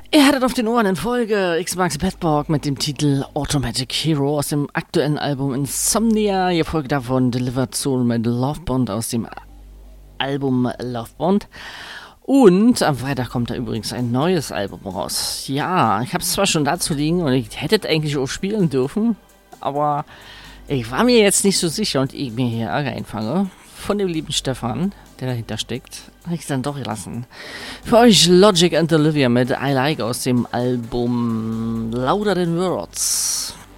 Ihr hattet auf den Ohren in Folge X-Max Bedborg mit dem Titel Automatic Hero aus dem aktuellen Album Insomnia. Ihr folgt davon Delivered Soul mit Lovebond aus dem Album Lovebond. Und am Freitag kommt da übrigens ein neues Album raus. Ja, ich habe es zwar schon dazu liegen und ich hätte es eigentlich auch spielen dürfen, aber ich war mir jetzt nicht so sicher und ich mir hier Ärger einfange von dem lieben Stefan, der dahinter steckt, habe ich es dann doch gelassen. Für euch Logic and Olivia mit I Like aus dem Album Louder Than Words.